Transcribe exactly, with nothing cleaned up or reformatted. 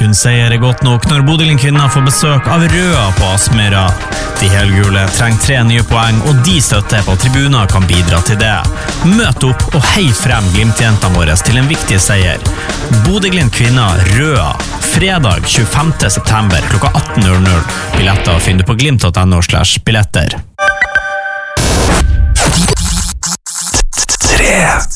kun seier er godt nok når Bodø-Glimt-kvinner får besøk av Røa på Aspmyra. De helgule trenger tre nye poeng, og de støtter på tribuner kan bidra til det. Møt opp og hei frem Glimt-jentene våre til en viktig seier. Bodø-Glimt-kvinner Røa, fredag tjuefemte september klokka atten null null. Billetter finner du på glimt punktum no slash billetter. Tre